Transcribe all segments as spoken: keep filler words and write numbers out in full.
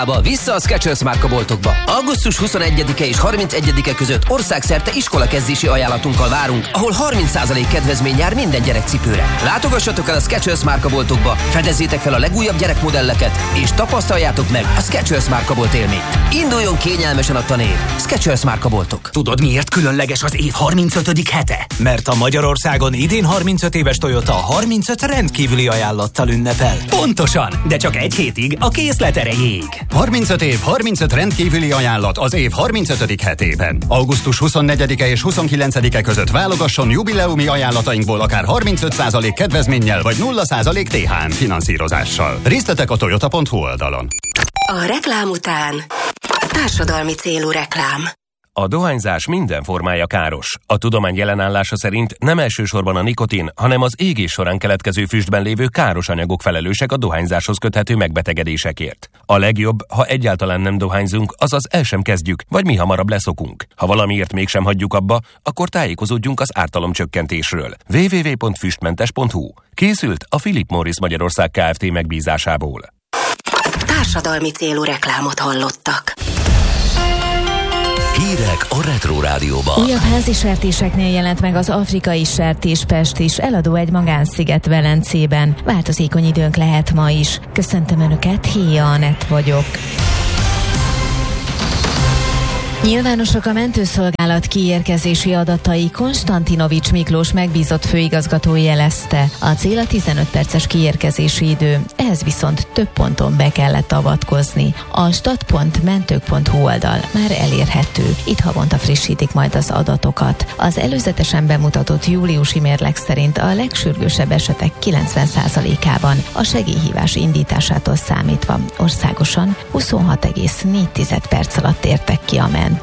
Vissza a Skechers márkaboltokba. augusztus huszonegyedike és harmincegyedike között országszerte iskolakezdési ajánlatunkkal várunk, ahol harminc százalék kedvezmény jár minden gyerekcipőre. Látogassatok el a Skechers márkaboltokba, fedezzétek fel a legújabb gyerekmodelleket, és tapasztaljátok meg a Skechers márkabolt élményt. Induljon kényelmesen a tanév. Skechers márkaboltok. Tudod, miért különleges az év harmincötödik hete? Mert a Magyarországon idén harmincöt éves Toyota harmincöt rendkívüli ajánlattal ünnepel. Pontosan, de csak egy hétig a készlet erejéig. harmincöt év, harmincöt rendkívüli ajánlat az év harmincötödik hetében. augusztus huszonnegyedike és huszonkilencedike között válogasson jubileumi ajánlatainkból akár harmincöt százalék kedvezménnyel vagy nulla százalék té há em finanszírozással. Részletek a toyota pont hu oldalon. A reklám után társadalmi célú reklám. A dohányzás minden formája káros. A tudomány jelenállása szerint nem elsősorban a nikotin, hanem az égés során keletkező füstben lévő káros anyagok felelősek a dohányzáshoz köthető megbetegedésekért. A legjobb, ha egyáltalán nem dohányzunk, azaz el sem kezdjük, vagy mi hamarabb leszokunk. Ha valamiért mégsem hagyjuk abba, akkor tájékozódjunk az ártalomcsökkentésről. double-u double-u double-u pont füstmentes pont hu. Készült a Philip Morris Magyarország Kft. Megbízásából. Társadalmi célú reklámot hallottak. Hírek a Retro Rádióban. Újabb házi sertéseknél jelent meg az afrikai sertéspest is, eladó egy magánsziget Velencében. Változékony időnk lehet ma is. Köszöntöm Önöket, Héja Anett vagyok. Nyilvánosak a mentőszolgálat kiérkezési adatai, Konstantinovics Miklós megbízott főigazgató jelezte. A cél a tizenöt perces kiérkezési idő, ehhez viszont több ponton be kellett avatkozni. A stat pont mentők pont hu oldal már elérhető. Itt havonta frissítik majd az adatokat. Az előzetesen bemutatott júliusi mérleg szerint a legsürgősebb esetek kilencven százalékában a segélyhívás indításától számítva országosan huszonhat egész négy perc alatt értek ki a mentők.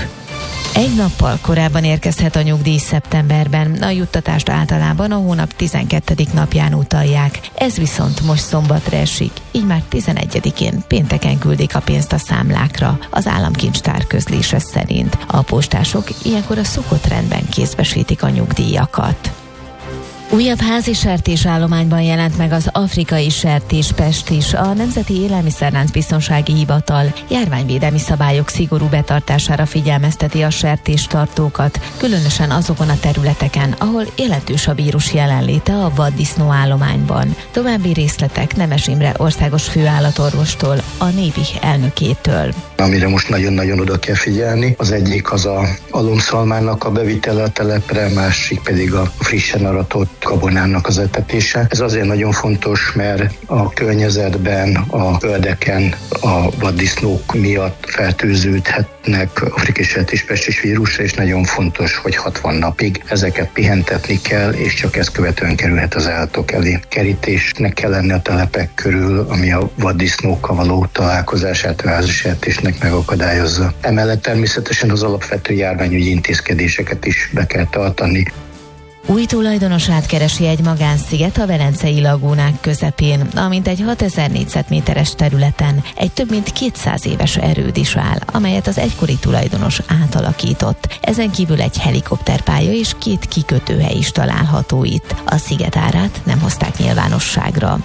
Egy nappal korábban érkezhet a nyugdíj szeptemberben, a juttatást általában a hónap tizenkettedik napján utalják, ez viszont most szombatra esik, így már tizenegyedikén pénteken küldik a pénzt a számlákra, az államkincstár közlése szerint. A postások ilyenkor a szokott rendben kézbesítik a nyugdíjakat. Újabb házi sertésállományban jelent meg az afrikai sertéspest is. A Nemzeti Élelmiszerlánc Biztonsági Hivatal járványvédelmi szabályok szigorú betartására figyelmezteti a sertéstartókat, különösen azokon a területeken, ahol jelentős a vírus jelenléte a vaddisznó állományban. További részletek Nemes Imre országos főállatorvostól, a Nébih elnökétől. Amire most nagyon-nagyon oda kell figyelni. Az egyik az a alomszalmának a bevitele a telepre, másik pedig a frissen aratott gabonának az etetése. Ez azért nagyon fontos, mert a környezetben, a földeken a vaddisznók miatt fertőződhetnek afrikai sertéspestis vírusra, és nagyon fontos, hogy hatvan napig ezeket pihentetni kell, és csak ezt követően kerülhet az állatok elé. Kerítésnek kell lenni a telepek körül, ami a vaddisznókkal való találkozását a házi sertésnek megakadályozza. Emellett természetesen az alapvető járványügyi intézkedéseket is be kell tartani. Új tulajdonosát keresi egy magánsziget a Velencei lagúnák közepén, amint egy hatezer négyzetméteres területen egy több mint kétszáz éves erőd is áll, amelyet az egykori tulajdonos átalakított. Ezen kívül egy helikopterpálya és két kikötőhely is található itt. A sziget árát nem hozták nyilvánosságra.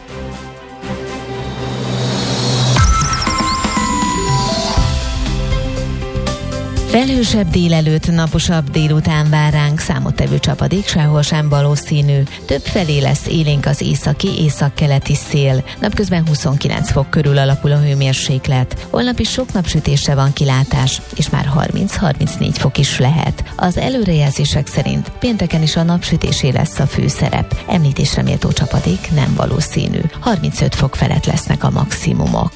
Felhősebb délelőtt, naposabb délután vár ránk, számottevő csapadék sehol sem valószínű. Többfelé lesz élénk az északi, északkeleti szél. Napközben huszonkilenc fok körül alakul a hőmérséklet. Holnap is sok napsütésre van kilátás, és már harminc-harmincnégy fok is lehet. Az előrejelzések szerint pénteken is a napsütésé lesz a főszerep. Említésre méltó csapadék nem valószínű. harmincöt fok felett lesznek a maximumok.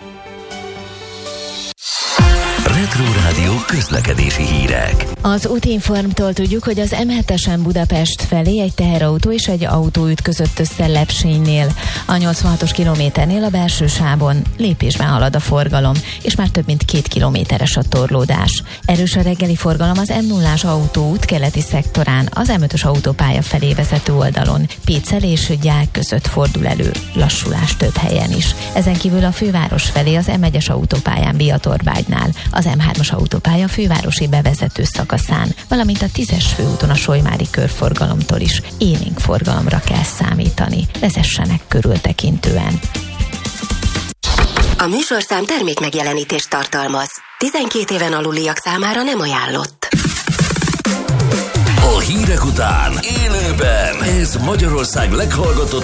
Retro Rádió közlekedési hírek. Az Útinformtól tudjuk, hogy az em hetesen Budapest felé egy teherautó és egy autó ütközött össze Lepsénynél. A nyolcvanhatos kilométernél a belső sávon lépésben halad a forgalom, és már több mint két kilométeres a torlódás. Erős a reggeli forgalom az em nullás autóút keleti szektorán, az em ötös autópálya felé vezető oldalon, Pécel és Gyák között fordul elő, lassulás több helyen is. Ezen kívül a főváros felé az em egyes autópályán Biatorbágynál, az em hármas autópálya fővárosi bevezető szakaszán, valamint a tízes főúton a Solymári körforgalomtól is élénk forgalomra kell számítani. Vezessenek körültekintően. A műsorszám termék megjelenítést tartalmaz. tizenkét éven aluliak számára nem ajánlott. A hírek után élőben ez Magyarország leghallgatott